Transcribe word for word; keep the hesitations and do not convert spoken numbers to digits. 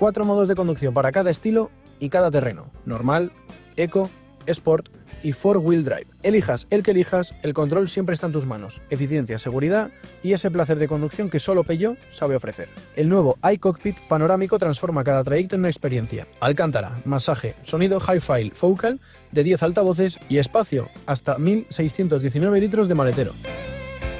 cuatro modos de conducción para cada estilo y cada terreno: normal, eco, sport y four wheel drive. Elijas el que elijas, el control siempre está en tus manos. Eficiencia, seguridad y ese placer de conducción que solo Peugeot sabe ofrecer. El nuevo iCockpit panorámico transforma cada trayecto en una experiencia. Alcántara, masaje, sonido hi-fi focal de diez altavoces y espacio hasta mil seiscientos diecinueve litros de maletero.